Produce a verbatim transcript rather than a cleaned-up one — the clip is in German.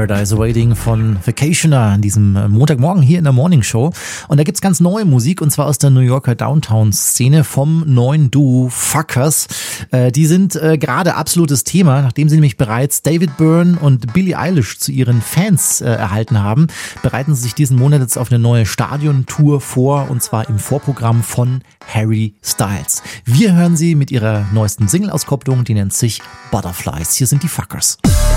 Paradise Awaiting von Vacationer an diesem Montagmorgen hier in der Morning Show. Und da gibt's ganz neue Musik, und zwar aus der New Yorker Downtown-Szene vom neuen Duo Fuckers. Äh, die sind äh, gerade absolutes Thema, nachdem sie nämlich bereits David Byrne und Billie Eilish zu ihren Fans äh, erhalten haben, bereiten sie sich diesen Monat jetzt auf eine neue Stadiontour vor, und zwar im Vorprogramm von Harry Styles. Wir hören sie mit ihrer neuesten Single-Auskopplung, die nennt sich Butterflies. Hier sind die Fuckers.